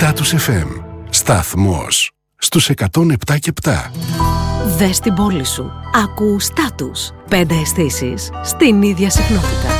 Status FM. Σταθμός στους 107 και 7. Δες την πόλη σου. Άκου Status. 5 αισθήσεις στην ίδια συχνότητα.